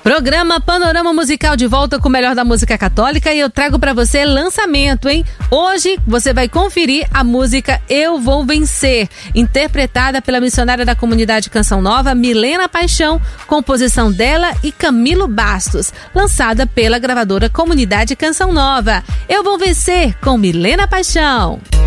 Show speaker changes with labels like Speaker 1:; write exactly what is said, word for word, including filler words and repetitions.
Speaker 1: Programa Panorama Musical de volta com o melhor da música católica e eu trago pra você lançamento, hein? Hoje você vai conferir a música Eu Vou Vencer, interpretada pela missionária da comunidade Canção Nova, Milena Paixão, composição dela e Camilo Bastos, lançada pela gravadora Comunidade Canção Nova. Eu Vou Vencer com Milena Paixão.